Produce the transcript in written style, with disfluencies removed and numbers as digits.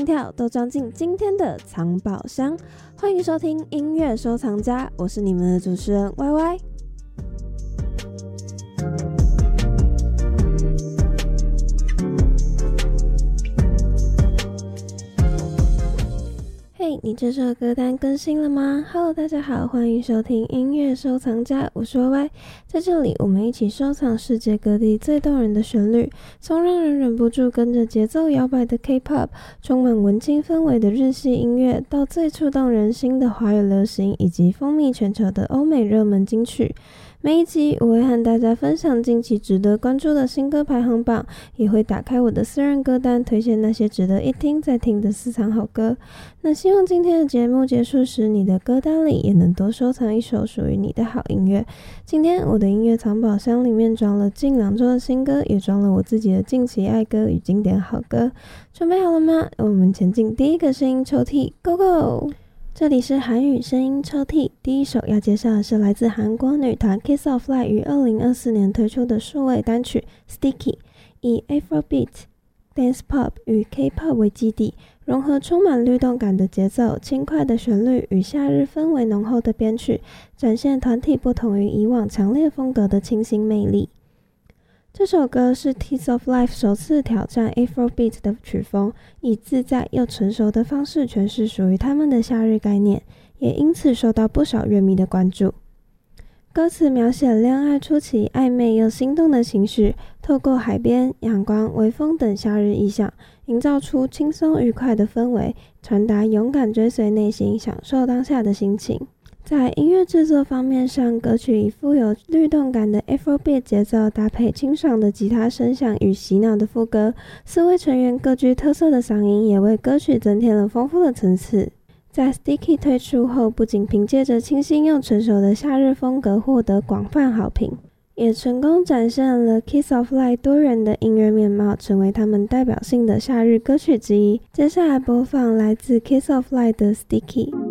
跳都装进今天的藏宝箱。欢迎收听音乐收藏家，我是你们的主持人 YY。嘿，你这首歌单更新了吗？ Hello， 大家好，欢迎收听音乐收藏家，我是 YY。在这里，我们一起收藏世界各地最动人的旋律，从让人忍不住跟着节奏摇摆的 K-pop， 充满文青氛围的日系音乐，到最触动人心的华语流行，以及风靡全球的欧美热门金曲。每一集我会和大家分享近期值得关注的新歌排行榜，也会打开我的私人歌单，推荐那些值得一听再听的私藏好歌。那希望今天的节目结束时，你的歌单里也能多收藏一首属于你的好音乐。今天我的音乐藏宝箱里面装了近2周的新歌，也装了我自己的近期爱歌与经典好歌。准备好了吗？我们前进第一个声音抽屉 ，Go Go！这里是韩语声音抽屉，第一首要介绍的是来自韩国女团 Kiss of Light 于2024年推出的数位单曲 Sticky， 以 Afrobeat、Dance Pop 与 K-pop 为基底，融合充满律动感的节奏、轻快的旋律与夏日氛围浓厚的编曲，展现团体不同于以往强烈风格的清新魅力。这首歌是 Kiss of Light 首次挑战 Afrobeat 的曲风，以自在又成熟的方式诠释属于他们的夏日概念，也因此受到不少乐迷的关注。歌词描写恋爱初期暧昧又心动的情绪，透过海边、阳光、微风等夏日意象，营造出轻松愉快的氛围，传达勇敢追随内心，享受当下的心情。在音乐制作方面上，歌曲以富有律动感的 Afrobeat 节奏，搭配清爽的吉他声响与洗脑的副歌，4位成员各具特色的嗓音也为歌曲增添了丰富的层次。在 Sticky 推出后，不仅凭借着清新又成熟的夏日风格获得广泛好评，也成功展现了 Kiss of Light 多元的音乐面貌，成为他们代表性的夏日歌曲之一。接下来播放来自 Kiss of Light 的 Sticky。